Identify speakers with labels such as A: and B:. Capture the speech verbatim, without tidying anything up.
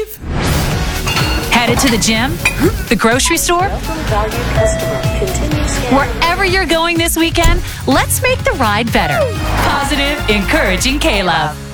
A: drive? Headed to the gym? The grocery store? Wherever you're going this weekend, let's make the ride better. Positive, encouraging K-Love.